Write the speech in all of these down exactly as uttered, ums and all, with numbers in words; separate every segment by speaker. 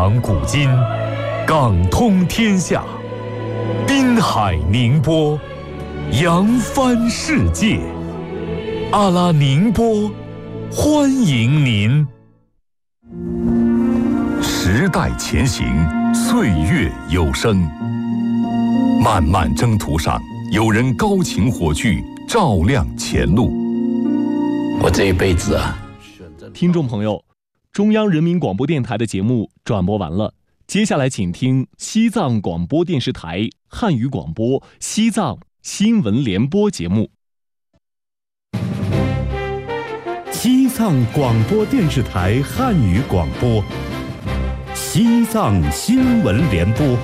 Speaker 1: 藏古今，港通天下，滨海宁波，扬帆世界。阿拉宁波，欢迎您。时代前行，岁月有声。漫漫征途上，有人高擎火炬，照亮前路。
Speaker 2: 我这一辈子啊，
Speaker 3: 听众朋友，中央人民广播电台的节目转播完了，接下来请听西藏广播电视台汉语广播西藏新闻联播节目。
Speaker 4: 西藏广播电视台汉语广播，西藏新闻联播。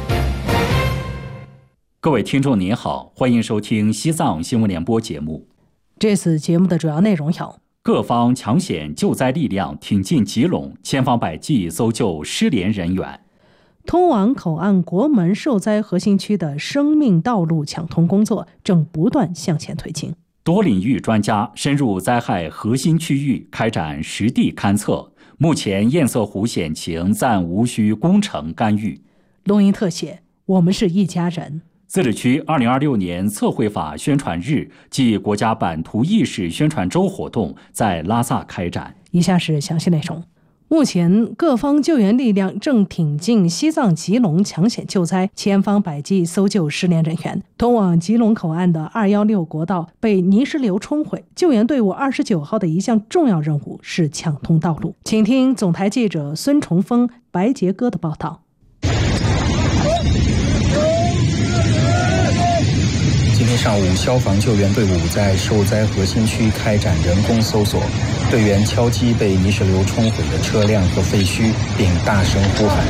Speaker 5: 各位听众您好，欢迎收听西藏新闻联播节目。
Speaker 6: 这次节目的主要内容有：
Speaker 5: 各方抢险救灾力量挺进吉隆，千方百计搜救失联人员；
Speaker 6: 通往口岸国门受灾核心区的生命道路抢通工作正不断向前推进；
Speaker 5: 多领域专家深入灾害核心区域开展实地勘测，目前堰塞湖险情暂无需工程干预。
Speaker 6: 录音特写，我们是一家人。
Speaker 5: 自治区二零二六年测绘法宣传日暨国家版图意识宣传周活动在拉萨开展。
Speaker 6: 以下是详细内容。目前各方救援力量正挺进西藏吉隆抢险救灾，千方百计搜救失联人员。通往吉隆口岸的二一六国道被泥石流冲毁，救援队伍二十九号的一项重要任务是抢通道路。请听总台记者孙崇峰、白杰哥的报道。
Speaker 7: 今天上午，消防救援队伍在受灾核心区开展人工搜索，队员敲击被泥石流冲毁的车辆和废墟，并大声呼喊。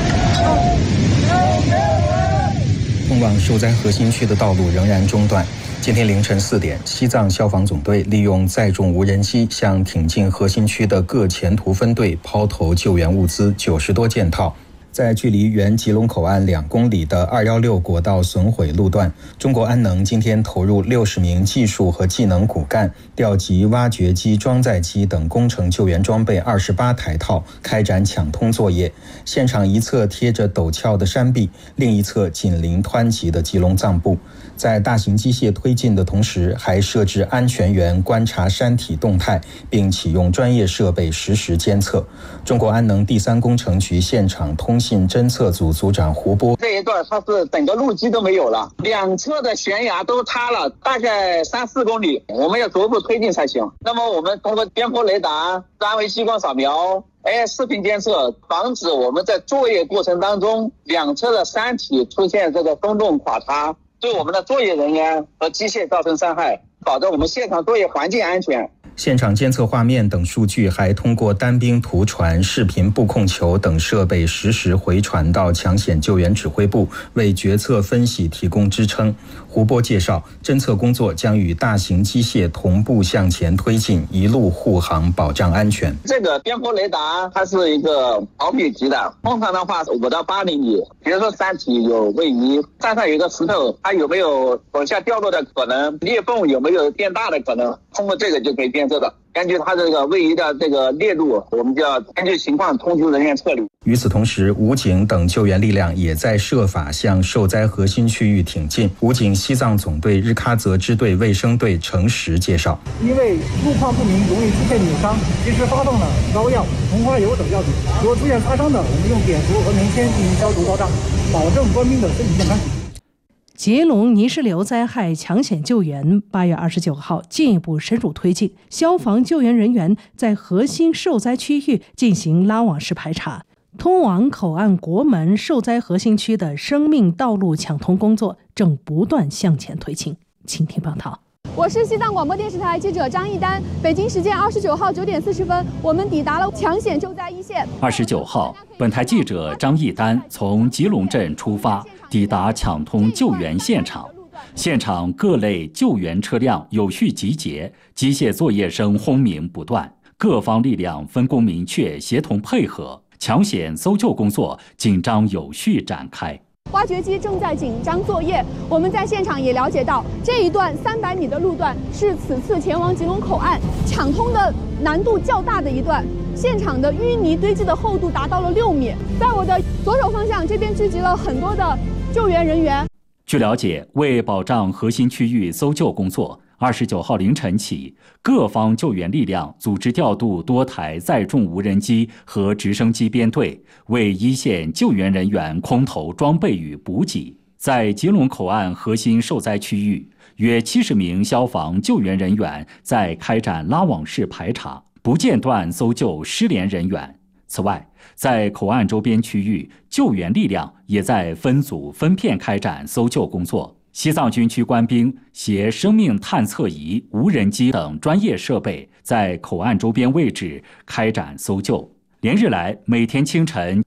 Speaker 7: 通往受灾核心区的道路仍然中断。今天凌晨四点，西藏消防总队利用载重无人机向挺进核心区的各前途分队抛投救援物资九十多件套。在距离原吉隆口岸两公里的二一六国道损毁路段，中国安能今天投入六十名技术和技能骨干，调集挖掘机、装载机等工程救援装备二十八台套，开展抢通作业。现场一侧贴着陡峭的山壁，另一侧紧邻湍急的吉隆藏布。在大型机械推进的同时，还设置安全员观察山体动态，并启用专业设备实时监测。中国安能第三工程局现场通信侦测组组长胡波：
Speaker 8: 这一段它是整个路基都没有了，两侧的悬崖都塌了，大概三四公里，我们要逐步推进才行。那么我们通过边坡雷达、三维激光扫描、A I 视频监测，防止我们在作业过程当中两侧的山体出现这个松动垮塌，对我们的作业人员和机械造成伤害，保证我们现场作业环境安全。
Speaker 7: 现场监测画面等数据还通过单兵图传、视频布控球等设备实时回传到抢险救援指挥部，为决策分析提供支撑。胡波介绍，侦测工作将与大型机械同步向前推进，一路护航，保障安全。
Speaker 8: 这个边坡雷达它是一个毫米级的，通常的话五到八厘米。比如说山体有位移，山上有一个石头，它有没有往下掉落的可能，裂缝有没有变大的可能，通过这个就可以监测的。根据它这个位移的这个链路，我们就要根据情况通知人员撤离。
Speaker 7: 与此同时，武警等救援力量也在设法向受灾核心区域挺进。武警西藏总队日喀则支队卫生队程实介绍，
Speaker 9: 因为路况不明容易出现扭伤，及时发动了膏药、红花油等药品。如果出现擦伤的，我们用碘伏和棉签进行消毒包扎，保证官兵的身体健康。
Speaker 6: 吉隆泥石流灾害抢险救援八月二十九号进一步深入推进，消防救援人员在核心受灾区域进行拉网式排查，通往口岸国门受灾核心区的生命道路抢通工作正不断向前推进。请听报道。
Speaker 10: 我是西藏广播电视台记者张一丹。北京时间二十九号九点四十分，我们抵达了抢险救灾一线。
Speaker 5: 二十九号，本台记者张一丹从吉隆镇出发，抵达抢通救援现场。现场各类救援车辆有序集结，机械作业声轰鸣不断，各方力量分工明确，协同配合，抢险搜救工作紧张有序展开。
Speaker 10: 挖掘机正在紧张作业。我们在现场也了解到，这一段三百米的路段是此次前往吉隆口岸抢通的难度较大的一段，现场的淤泥堆积的厚度达到了六米。在我的左手方向，这边聚集了很多的救援人员。
Speaker 5: 据了解，为保障核心区域搜救工作，二十九号凌晨起，各方救援力量组织调度多台载重无人机和直升机编队，为一线救援人员空投装备与补给。在吉隆口岸核心受灾区域，约七十名消防救援人员在开展拉网式排查，不间断搜救失联人员。此外，在口岸周边区域，救援力量也在分组分片开展搜救工作。西藏军区官兵携生命探测仪、无人机等专业设备，在口岸周边位置开展搜救。连日来，每天清晨